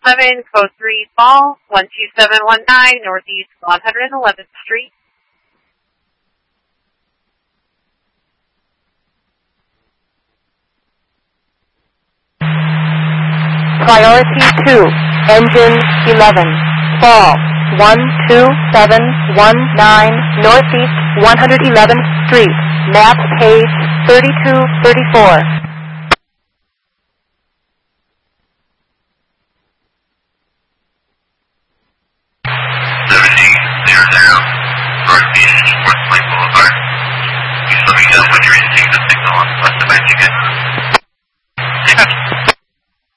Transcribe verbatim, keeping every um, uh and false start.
seven, code three, fall, one two seven one nine, Northeast one hundred eleventh Street. Priority two, engine eleven, fall, one two seven one nine, Northeast one hundred eleventh Street, map page thirty-two thirty-four. seventeen zero zero, Northeast Sports Point Boulevard. Please let me know when you receive the signal on West of Michigan.